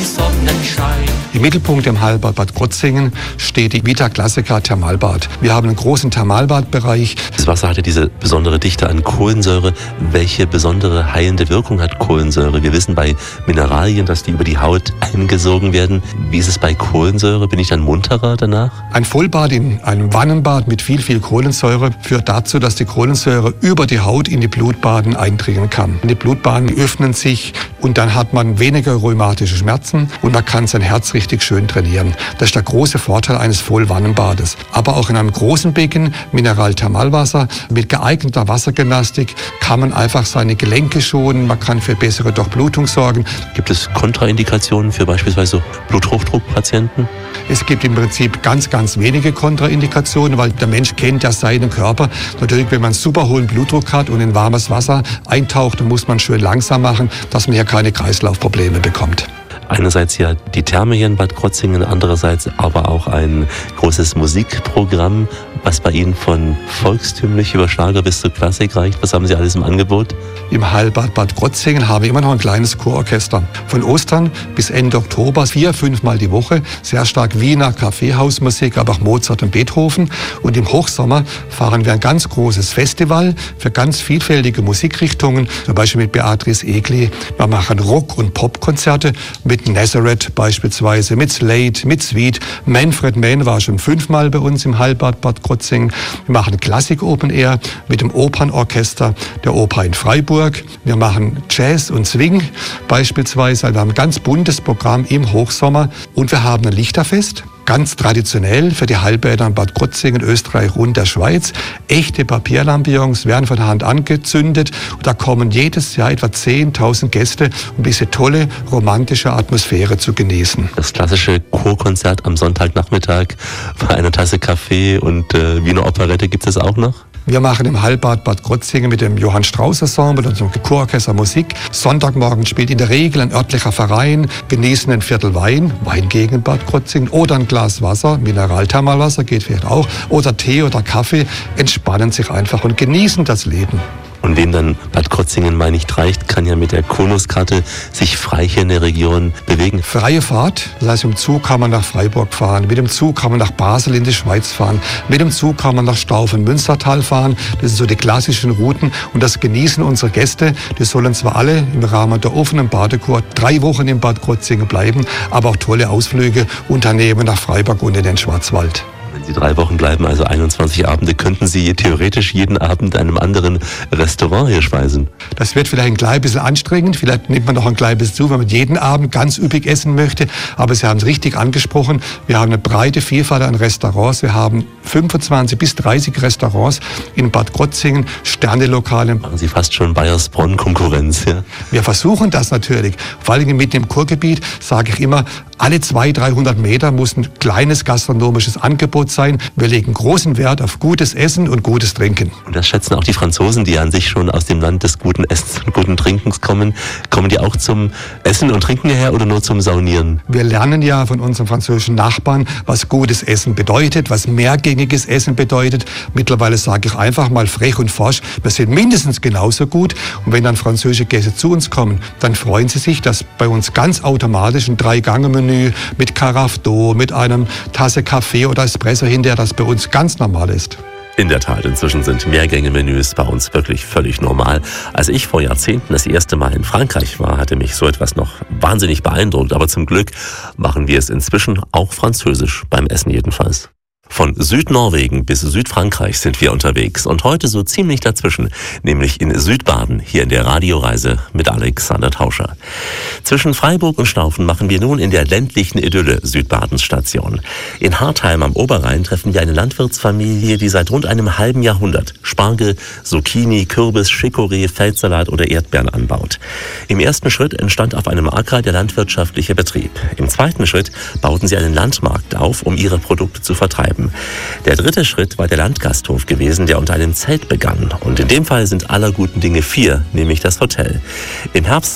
Sonnenschein. Im Mittelpunkt im Heilbad Bad Krozingen steht die Vita Classica Thermalbad. Wir haben einen großen Thermalbadbereich. Das Wasser hat ja diese besondere Dichte an Kohlensäure. Welche besondere heilende Wirkung hat Kohlensäure? Wir wissen bei Mineralien, dass die über die Haut eingesogen werden. Wie ist es bei Kohlensäure? Bin ich dann munterer danach? Ein Vollbad in einem Wannenbad mit viel Kohlensäure führt dazu, dass die Kohlensäure über die Haut in die Blutbahnen eindringen kann. Die Blutbahnen öffnen sich und dann hat man weniger rheumatische Schmerzen und man kann sein Herz richtig schön trainieren. Das ist der große Vorteil eines Vollwannenbades. Aber auch in einem großen Becken, Mineralthermalwasser, mit geeigneter Wassergymnastik kann man einfach seine Gelenke schonen, man kann für bessere Durchblutung sorgen. Gibt es Kontraindikationen für beispielsweise Bluthochdruckpatienten? Es gibt im Prinzip ganz wenige Kontraindikationen, weil der Mensch kennt ja seinen Körper. Natürlich, wenn man super hohen Blutdruck hat und in warmes Wasser eintaucht, dann muss man schön langsam machen, dass man hier keine Kreislaufprobleme bekommt. Einerseits ja die Therme hier in Bad Krozingen, andererseits aber auch ein großes Musikprogramm, was bei Ihnen von volkstümlich über Schlager bis zur Klassik reicht. Was haben Sie alles im Angebot? Im Heilbad Bad Krozingen haben wir immer noch ein kleines Chororchester. Von Ostern bis Ende Oktober 4-5 Mal die Woche. Sehr stark Wiener Kaffeehausmusik, aber auch Mozart und Beethoven. Und im Hochsommer fahren wir ein ganz großes Festival für ganz vielfältige Musikrichtungen. Zum Beispiel mit Beatrice Egli. Wir machen Rock- und Popkonzerte mit Nazareth beispielsweise, mit Slade, mit Sweet. Manfred Mann war schon 5 Mal bei uns im Heilbad Bad Krozingen. Wir machen Klassik Open Air mit dem Opernorchester der Oper in Freiburg. Wir machen Jazz und Swing beispielsweise. Also wir haben ein ganz buntes Programm im Hochsommer. Und wir haben ein Lichterfest. Ganz traditionell für die Heilbäder in Bad Krozingen, Österreich und der Schweiz. Echte Papierlampions werden von der Hand angezündet. Und da kommen jedes Jahr etwa 10.000 Gäste, um diese tolle romantische Atmosphäre zu genießen. Das klassische Chorkonzert am Sonntagnachmittag bei einer Tasse Kaffee und Wiener Operette gibt es auch noch? Wir machen im Heilbad Bad Krozingen mit dem Johann Strauß Ensemble und unserem Chororchester Musik. Sonntagmorgen spielt in der Regel ein örtlicher Verein, genießen ein Viertel Wein, Weingegend Bad Krozingen, oder ein Glas Wasser, Mineralthermalwasser geht vielleicht auch, oder Tee oder Kaffee, entspannen sich einfach und genießen das Leben. Und wem dann Bad Krozingen mal nicht reicht, kann ja mit der Konuskarte sich frei hier in der Region bewegen. Freie Fahrt, das heißt, mit dem Zug kann man nach Freiburg fahren, mit dem Zug kann man nach Basel in die Schweiz fahren, mit dem Zug kann man nach Staufen-Münstertal fahren. Das sind so die klassischen Routen und das genießen unsere Gäste. Die sollen zwar alle im Rahmen der offenen Badekur 3 Wochen in Bad Krozingen bleiben, aber auch tolle Ausflüge unternehmen nach Freiburg und in den Schwarzwald. Wenn Sie 3 Wochen bleiben, also 21 Abende, könnten Sie theoretisch jeden Abend in einem anderen Restaurant hier speisen. Das wird vielleicht ein klein bisschen anstrengend, vielleicht nimmt man noch ein klein bisschen zu, wenn man jeden Abend ganz üppig essen möchte. Aber Sie haben es richtig angesprochen, wir haben eine breite Vielfalt an Restaurants. Wir haben 25 bis 30 Restaurants in Bad Krozingen, Sternelokale. Machen Sie fast schon Bayersbronn Konkurrenz, ja? Wir versuchen das natürlich. Vor allem mitten im Kurgebiet sage ich immer, alle 200-300 Meter muss ein kleines gastronomisches Angebot sein. Wir legen großen Wert auf gutes Essen und gutes Trinken. Und das schätzen auch die Franzosen, die an sich schon aus dem Land des guten Essens und guten Trinkens kommen. Kommen die auch zum Essen und Trinken hierher oder nur zum Saunieren? Wir lernen ja von unseren französischen Nachbarn, was gutes Essen bedeutet, was mehrgängiges Essen bedeutet. Mittlerweile sage ich einfach mal frech und forsch, wir sind mindestens genauso gut. Und wenn dann französische Gäste zu uns kommen, dann freuen sie sich, dass bei uns ganz automatisch ein 3-Gang-Menü mit Carafe d'eau, mit einem Tasse Kaffee oder Espresso hinterher, das bei uns ganz normal ist. In der Tat, inzwischen sind Mehrgänge-Menüs bei uns wirklich völlig normal. Als ich vor Jahrzehnten das erste Mal in Frankreich war, hatte mich so etwas noch wahnsinnig beeindruckt. Aber zum Glück machen wir es inzwischen auch französisch, beim Essen jedenfalls. Von Südnorwegen bis Südfrankreich sind wir unterwegs und heute so ziemlich dazwischen, nämlich in Südbaden, hier in der Radioreise mit Alexander Tauscher. Zwischen Freiburg und Staufen machen wir nun in der ländlichen Idylle Südbadens Station. In Hartheim am Oberrhein treffen wir eine Landwirtsfamilie, die seit rund einem halben Jahrhundert Spargel, Zucchini, Kürbis, Chicorée, Feldsalat oder Erdbeeren anbaut. Im ersten Schritt entstand auf einem Acker der landwirtschaftliche Betrieb. Im zweiten Schritt bauten sie einen Landmarkt auf, um ihre Produkte zu vertreiben. Der dritte Schritt war der Landgasthof gewesen, der unter einem Zelt begann. Und in dem Fall sind aller guten Dinge 4, nämlich das Hotel. Im Herbst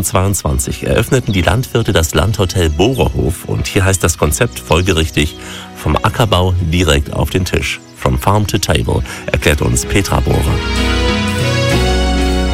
2022 eröffneten die Landwirte das Landhotel Bohrerhof. Und hier heißt das Konzept folgerichtig: vom Ackerbau direkt auf den Tisch. From Farm to Table, erklärt uns Petra Bohrer.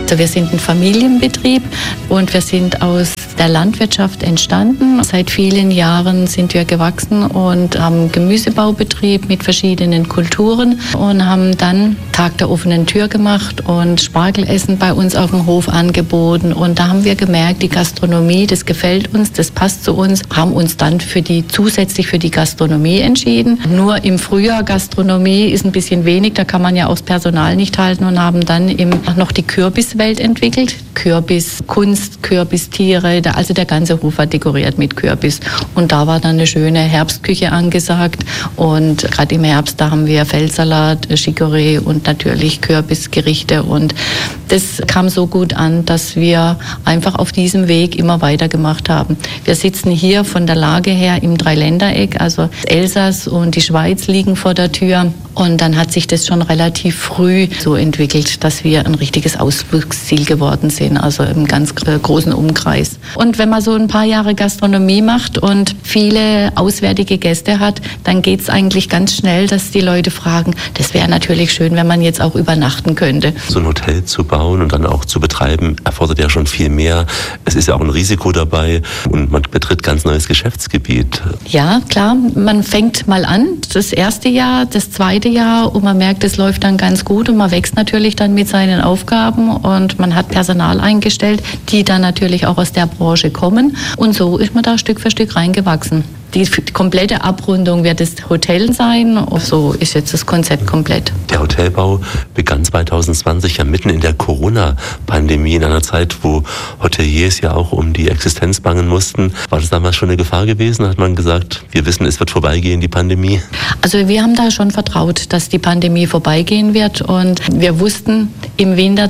Also wir sind ein Familienbetrieb und wir sind aus der Landwirtschaft entstanden. Seit vielen Jahren sind wir gewachsen und haben einen Gemüsebaubetrieb mit verschiedenen Kulturen und haben dann Tag der offenen Tür gemacht und Spargelessen bei uns auf dem Hof angeboten. Und da haben wir gemerkt, die Gastronomie, das gefällt uns, das passt zu uns, haben uns dann zusätzlich für die Gastronomie entschieden. Nur im Frühjahr Gastronomie ist ein bisschen wenig, da kann man ja auch das Personal nicht halten und haben dann noch die Kürbiswelt entwickelt. Kürbiskunst, Kürbistiere, also der ganze Hof war dekoriert mit Kürbis. Und da war dann eine schöne Herbstküche angesagt. Und gerade im Herbst, da haben wir Feldsalat, Chicorée und natürlich Kürbisgerichte. Und das kam so gut an, dass wir einfach auf diesem Weg immer weitergemacht haben. Wir sitzen hier von der Lage her im Dreiländereck, also Elsass und die Schweiz liegen vor der Tür. Und dann hat sich das schon relativ früh so entwickelt, dass wir ein richtiges Ausflugsziel geworden sind, also im ganz großen Umkreis. Und wenn man so ein paar Jahre Gastronomie macht und viele auswärtige Gäste hat, dann geht es eigentlich ganz schnell, dass die Leute fragen, das wäre natürlich schön, wenn man jetzt auch übernachten könnte. So ein Hotel zu bauen und dann auch zu betreiben, erfordert ja schon viel mehr. Es ist ja auch ein Risiko dabei und man betritt ganz neues Geschäftsgebiet. Ja, klar, man fängt mal an, das erste Jahr, das zweite Jahr und man merkt, es läuft dann ganz gut und man wächst natürlich dann mit seinen Aufgaben und man hat Personal eingestellt, die dann natürlich auch aus der Branche kommen und so ist man da Stück für Stück reingewachsen. Die komplette Abrundung wird das Hotel sein. So ist jetzt das Konzept komplett. Der Hotelbau begann 2020 ja mitten in der Corona-Pandemie, in einer Zeit, wo Hoteliers ja auch um die Existenz bangen mussten. War das damals schon eine Gefahr gewesen? Hat man gesagt, wir wissen, es wird vorbeigehen, die Pandemie? Also wir haben da schon vertraut, dass die Pandemie vorbeigehen wird. Und wir wussten, im Winter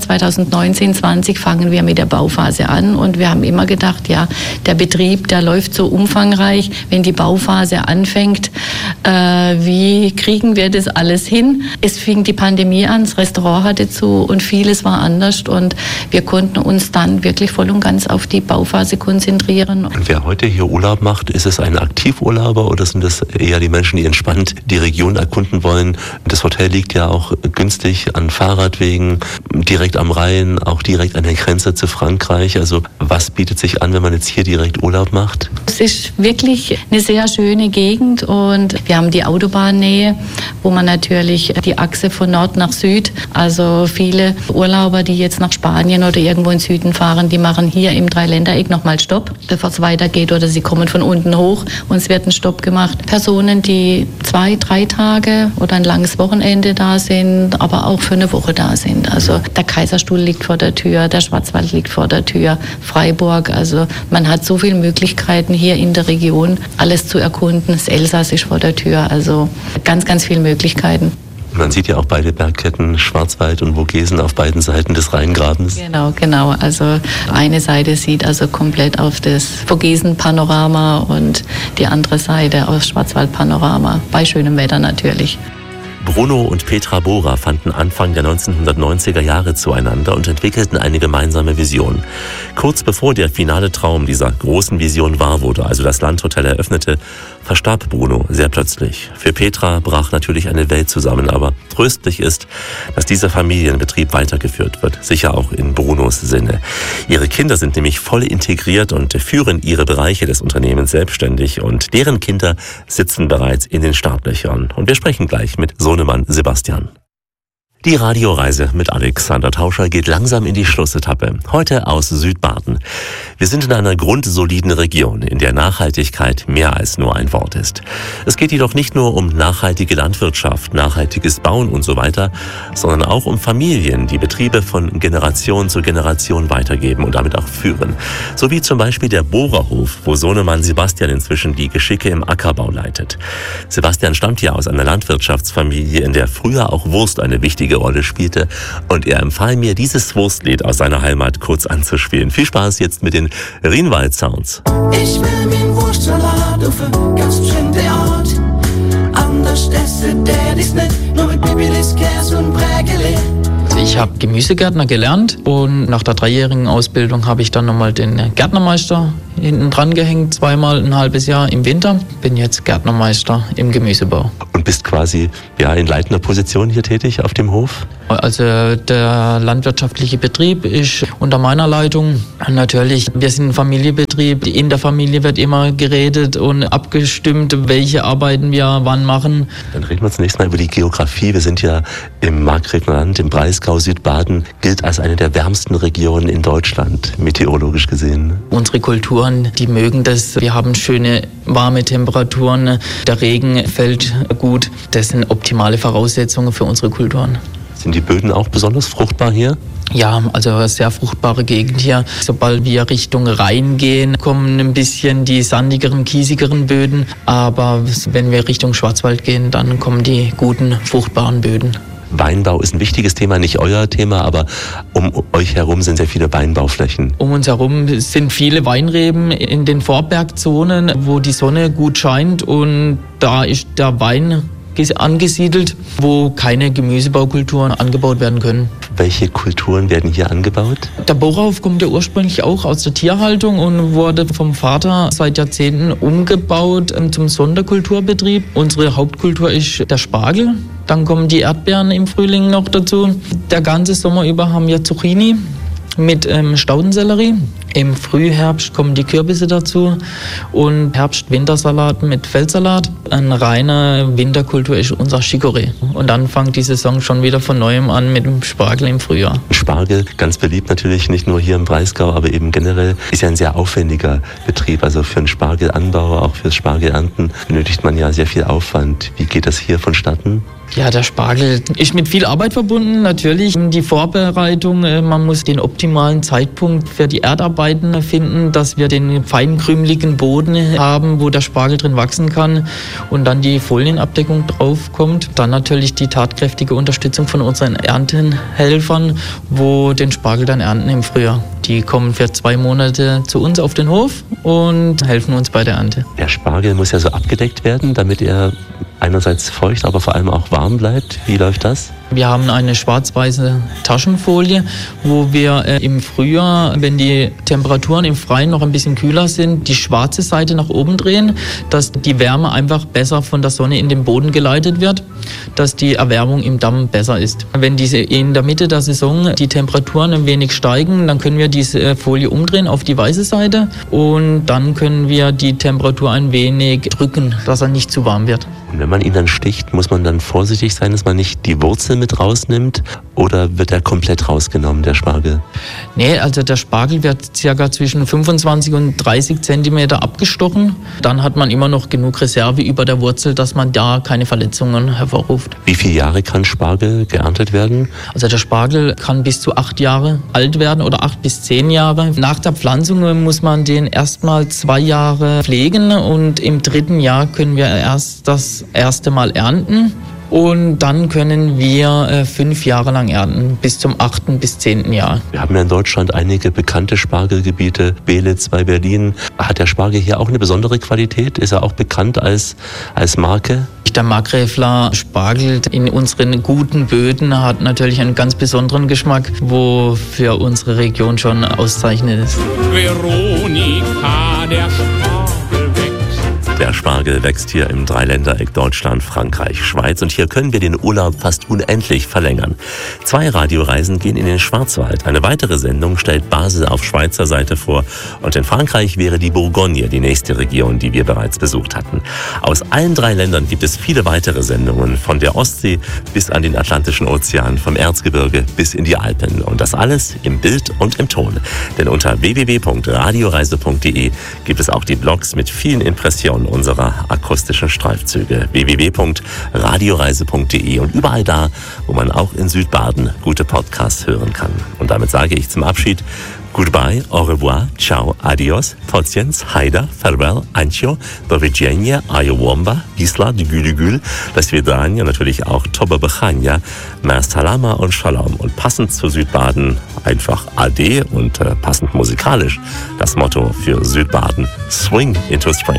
2019/20 fangen wir mit der Bauphase an. Und wir haben immer gedacht, ja, der Betrieb, der läuft so umfangreich. Wenn die Bauphase anfängt, wie kriegen wir das alles hin? Es fing die Pandemie an, das Restaurant hatte zu und vieles war anders und wir konnten uns dann wirklich voll und ganz auf die Bauphase konzentrieren. Und wer heute hier Urlaub macht, ist es ein Aktivurlauber oder sind es eher die Menschen, die entspannt die Region erkunden wollen? Das Hotel liegt ja auch günstig an Fahrradwegen, direkt am Rhein, auch direkt an der Grenze zu Frankreich. Also was bietet sich an, wenn man jetzt hier direkt Urlaub macht? Es ist wirklich eine sehr schöne Gegend und wir haben die Autobahnnähe, wo man natürlich die Achse von Nord nach Süd, also viele Urlauber, die jetzt nach Spanien oder irgendwo in Süden fahren, die machen hier im Dreiländereck nochmal Stopp, bevor es weitergeht oder sie kommen von unten hoch und es wird ein Stopp gemacht. Personen, die 2-3 Tage oder ein langes Wochenende da sind, aber auch für eine Woche da sind. Also der Kaiserstuhl liegt vor der Tür, der Schwarzwald liegt vor der Tür, Freiburg, also man hat so viele Möglichkeiten hier in der Region, alles zu erkunden. Das Elsass ist vor der Tür, also ganz, ganz viele Möglichkeiten. Man sieht ja auch beide Bergketten, Schwarzwald und Vogesen, auf beiden Seiten des Rheingrabens. Genau. Also eine Seite sieht also komplett auf das Vogesen-Panorama und die andere Seite aufs Schwarzwald-Panorama, bei schönem Wetter natürlich. Bruno und Petra Bohrer fanden Anfang der 1990er Jahre zueinander und entwickelten eine gemeinsame Vision. Kurz bevor der finale Traum dieser großen Vision wahr wurde, also das Landhotel eröffnete, verstarb Bruno sehr plötzlich. Für Petra brach natürlich eine Welt zusammen, aber tröstlich ist, dass dieser Familienbetrieb weitergeführt wird, sicher auch in Brunos Sinne. Ihre Kinder sind nämlich voll integriert und führen ihre Bereiche des Unternehmens selbstständig und deren Kinder sitzen bereits in den Startlöchern. Und wir sprechen gleich mit Sohnemann Sebastian. Die Radioreise mit Alexander Tauscher geht langsam in die Schlussetappe. Heute aus Südbaden. Wir sind in einer grundsoliden Region, in der Nachhaltigkeit mehr als nur ein Wort ist. Es geht jedoch nicht nur um nachhaltige Landwirtschaft, nachhaltiges Bauen und so weiter, sondern auch um Familien, die Betriebe von Generation zu Generation weitergeben und damit auch führen. So wie zum Beispiel der Bohrerhof, wo Sohnemann Sebastian inzwischen die Geschicke im Ackerbau leitet. Sebastian stammt ja aus einer Landwirtschaftsfamilie, in der früher auch Wurst eine wichtige Rolle spielte und er empfahl mir, dieses Wurstlied aus seiner Heimat kurz anzuspielen. Viel Spaß jetzt mit den Rienwald Sounds. Ich will mir einen Wurstsalat auf eine ganz bestimmte Art. Anders esse der dies nicht, nur mit Bibilis, Käse und Brägele. Ich habe Gemüsegärtner gelernt und nach der 3-jährigen Ausbildung habe ich dann nochmal den Gärtnermeister hinten dran gehängt, zweimal ein halbes Jahr im Winter. Bin jetzt Gärtnermeister im Gemüsebau. Und und bist quasi in leitender Position hier tätig auf dem Hof? Also der landwirtschaftliche Betrieb ist unter meiner Leitung. Natürlich, wir sind ein Familienbetrieb. In der Familie wird immer geredet und abgestimmt, welche Arbeiten wir wann machen. Dann reden wir zunächst mal über die Geografie. Wir sind ja im Markgräfler Land, im Breisgau. Südbaden gilt als eine der wärmsten Regionen in Deutschland, meteorologisch gesehen. Unsere Kulturen, die mögen das. Wir haben schöne, warme Temperaturen. Der Regen fällt gut. Das sind optimale Voraussetzungen für unsere Kulturen. Sind die Böden auch besonders fruchtbar hier? Ja, also eine sehr fruchtbare Gegend hier. Sobald wir Richtung Rhein gehen, kommen ein bisschen die sandigeren, kiesigeren Böden. Aber wenn wir Richtung Schwarzwald gehen, dann kommen die guten, fruchtbaren Böden. Weinbau ist ein wichtiges Thema, nicht euer Thema, aber um euch herum sind sehr viele Weinbauflächen. Um uns herum sind viele Weinreben in den Vorbergzonen, wo die Sonne gut scheint, und da ist der Wein angesiedelt, wo keine Gemüsebaukulturen angebaut werden können. Welche Kulturen werden hier angebaut? Der Borauf kommt ja ursprünglich auch aus der Tierhaltung und wurde vom Vater seit Jahrzehnten umgebaut zum Sonderkulturbetrieb. Unsere Hauptkultur ist der Spargel. Dann kommen die Erdbeeren im Frühling noch dazu. Der ganze Sommer über haben wir Zucchini mit Staudensellerie. Im Frühherbst kommen die Kürbisse dazu und Herbst-Wintersalat mit Feldsalat. Eine reine Winterkultur ist unser Chicorée. Und dann fängt die Saison schon wieder von Neuem an mit dem Spargel im Frühjahr. Spargel, ganz beliebt natürlich, nicht nur hier im Breisgau, aber eben generell, ist ja ein sehr aufwendiger Betrieb. Also für einen Spargelanbau, auch fürs Spargelernten benötigt man ja sehr viel Aufwand. Wie geht das hier vonstatten? Ja, der Spargel ist mit viel Arbeit verbunden. Natürlich die Vorbereitung. Man muss den optimalen Zeitpunkt für die Erdarbeiten finden, dass wir den feinkrümeligen Boden haben, wo der Spargel drin wachsen kann, und dann die Folienabdeckung drauf kommt. Dann natürlich die tatkräftige Unterstützung von unseren Erntenhelfern, wo den Spargel dann ernten im Frühjahr. Die kommen für 2 Monate zu uns auf den Hof und helfen uns bei der Ernte. Der Spargel muss ja so abgedeckt werden, damit er einerseits feucht, aber vor allem auch warm bleibt. Wie läuft das? Wir haben eine schwarz-weiße Taschenfolie, wo wir im Frühjahr, wenn die Temperaturen im Freien noch ein bisschen kühler sind, die schwarze Seite nach oben drehen, dass die Wärme einfach besser von der Sonne in den Boden geleitet wird, dass die Erwärmung im Damm besser ist. Wenn diese in der Mitte der Saison die Temperaturen ein wenig steigen, dann können wir diese Folie umdrehen auf die weiße Seite und dann können wir die Temperatur ein wenig drücken, dass er nicht zu warm wird. Und wenn man ihn dann sticht, muss man dann vorsichtig sein, dass man nicht die Wurzel mit rausnimmt, oder wird er komplett rausgenommen, der Spargel? Nee, also der Spargel wird ca. zwischen 25 und 30 Zentimeter abgestochen. Dann hat man immer noch genug Reserve über der Wurzel, dass man da keine Verletzungen hervorruft. Wie viele Jahre kann Spargel geerntet werden? Also der Spargel kann bis zu 8 Jahre alt werden oder 8 bis 10 Jahre. Nach der Pflanzung muss man den erstmal 2 Jahre pflegen und im 3. Jahr können wir erst das erste Mal ernten. Und dann können wir 5 Jahre lang ernten, bis zum 8. bis 10. Jahr. Wir haben ja in Deutschland einige bekannte Spargelgebiete. Belitz bei Berlin. Hat der Spargel hier auch eine besondere Qualität? Ist er auch bekannt als Marke? Der Markgräfler Spargel in unseren guten Böden hat natürlich einen ganz besonderen Geschmack, wo für unsere Region schon auszeichnet ist. Veronika, der Spargel wächst. Der Spargel wächst hier im Dreiländereck Deutschland, Frankreich, Schweiz. Und hier können wir den Urlaub fast unendlich verlängern. 2 Radioreisen gehen in den Schwarzwald. Eine weitere Sendung stellt Basel auf Schweizer Seite vor. Und in Frankreich wäre die Bourgogne die nächste Region, die wir bereits besucht hatten. Aus allen 3 Ländern gibt es viele weitere Sendungen. Von der Ostsee bis an den Atlantischen Ozean, vom Erzgebirge bis in die Alpen. Und das alles im Bild und im Ton. Denn unter www.radioreise.de gibt es auch die Blogs mit vielen Impressionen unserer akustischen Streifzüge. www.radioreise.de und überall da, wo man auch in Südbaden gute Podcasts hören kann. Und damit sage ich zum Abschied goodbye, au revoir, ciao, adios, Potjens, Haida, farewell, ancio, do widzenia, ayowomba, Gisla, Gülügül, das Vidania, natürlich auch Toba Bechania, Salama und Shalom. Und passend zu Südbaden einfach Ade und passend musikalisch das Motto für Südbaden, Swing into Spring.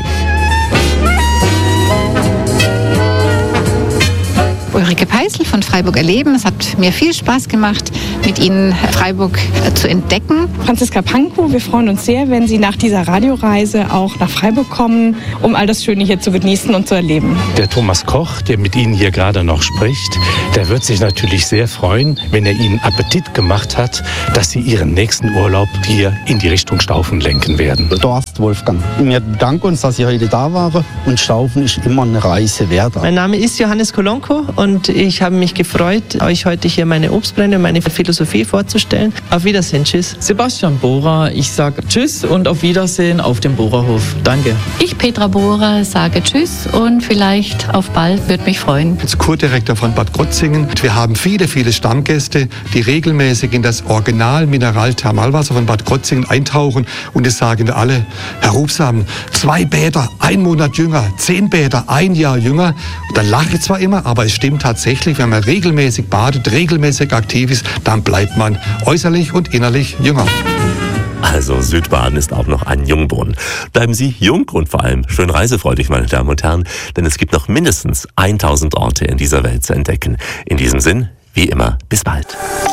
Ulrike Peißl von Freiburg Erleben. Es hat mir viel Spaß gemacht, mit Ihnen Freiburg zu entdecken. Franziska Pankow, wir freuen uns sehr, wenn Sie nach dieser Radioreise auch nach Freiburg kommen, um all das Schöne hier zu genießen und zu erleben. Der Thomas Koch, der mit Ihnen hier gerade noch spricht, der wird sich natürlich sehr freuen, wenn er Ihnen Appetit gemacht hat, dass Sie Ihren nächsten Urlaub hier in die Richtung Staufen lenken werden. Dorst Wolfgang. Wir danken uns, dass Sie heute da waren, und Staufen ist immer eine Reise wert. Mein Name ist Johannes Kolonko und ich habe mich gefreut, euch heute hier meine Obstbrände, meine Philosophie vorzustellen. Auf Wiedersehen, tschüss. Sebastian Bohrer, ich sage tschüss und auf Wiedersehen auf dem Bohrerhof. Danke. Ich, Petra Bohrer, sage tschüss und vielleicht auf bald, würde mich freuen. Als Kurdirektor von Bad Krozingen. Wir haben viele, viele Stammgäste, die regelmäßig in das Original-Mineral-Thermalwasser von Bad Krozingen eintauchen. Und das sagen wir alle, Herr Rubsam, 2 Bäder, 1 Monat jünger, 10 Bäder, 1 Jahr jünger. Und da lache ich zwar immer, aber es stimmt tatsächlich, wenn man regelmäßig badet, regelmäßig aktiv ist, dann bleibt man äußerlich und innerlich jünger. Also Südbaden ist auch noch ein Jungbrunnen. Bleiben Sie jung und vor allem schön reisefreudig, meine Damen und Herren, denn es gibt noch mindestens 1000 Orte in dieser Welt zu entdecken. In diesem Sinn, wie immer, bis bald.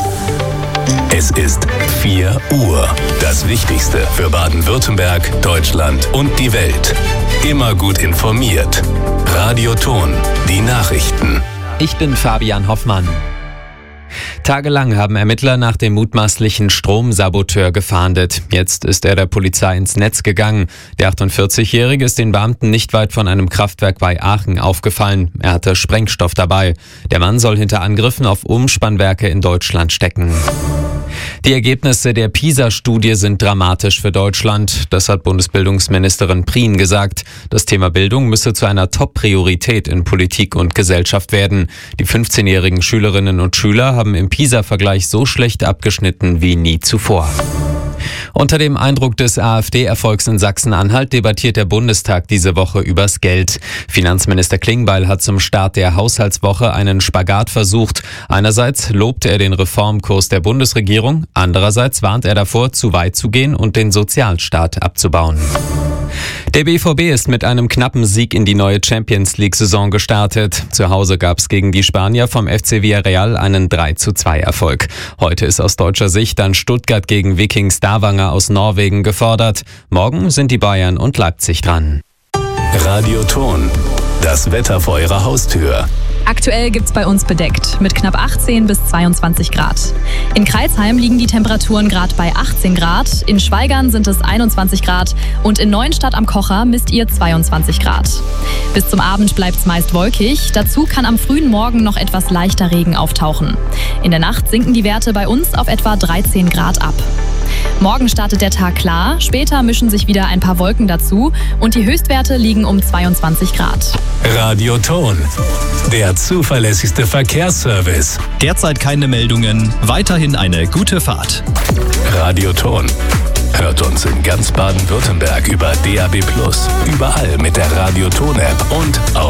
Es ist 4 Uhr. Das Wichtigste für Baden-Württemberg, Deutschland und die Welt. Immer gut informiert. Radio Thon, die Nachrichten. Ich bin Fabian Hoffmann. Tagelang haben Ermittler nach dem mutmaßlichen Stromsaboteur gefahndet. Jetzt ist er der Polizei ins Netz gegangen. Der 48-Jährige ist den Beamten nicht weit von einem Kraftwerk bei Aachen aufgefallen. Er hatte Sprengstoff dabei. Der Mann soll hinter Angriffen auf Umspannwerke in Deutschland stecken. Die Ergebnisse der PISA-Studie sind dramatisch für Deutschland. Das hat Bundesbildungsministerin Prien gesagt. Das Thema Bildung müsse zu einer Top-Priorität in Politik und Gesellschaft werden. Die 15-jährigen Schülerinnen und Schüler haben im PISA-Vergleich so schlecht abgeschnitten wie nie zuvor. Unter dem Eindruck des AfD-Erfolgs in Sachsen-Anhalt debattiert der Bundestag diese Woche übers Geld. Finanzminister Klingbeil hat zum Start der Haushaltswoche einen Spagat versucht. Einerseits lobt er den Reformkurs der Bundesregierung, andererseits warnt er davor, zu weit zu gehen und den Sozialstaat abzubauen. Der BVB ist mit einem knappen Sieg in die neue Champions-League-Saison gestartet. Zu Hause gab es gegen die Spanier vom FC Villarreal einen 3:2-Erfolg. Heute ist aus deutscher Sicht dann Stuttgart gegen Viking Stavanger aus Norwegen gefordert. Morgen sind die Bayern und Leipzig dran. Radio Thon, das Wetter vor Ihrer Haustür. Aktuell gibt's bei uns bedeckt mit knapp 18 bis 22 Grad. In Crailsheim liegen die Temperaturen gerade bei 18 Grad, in Schweigern sind es 21 Grad und in Neuenstadt am Kocher misst ihr 22 Grad. Bis zum Abend bleibt's meist wolkig, dazu kann am frühen Morgen noch etwas leichter Regen auftauchen. In der Nacht sinken die Werte bei uns auf etwa 13 Grad ab. Morgen startet der Tag klar, später mischen sich wieder ein paar Wolken dazu und die Höchstwerte liegen um 22 Grad. Radio Thon, der zuverlässigste Verkehrsservice. Derzeit keine Meldungen, weiterhin eine gute Fahrt. Radio Thon hört uns in ganz Baden-Württemberg über DAB+, überall mit der Radio Thon App und auf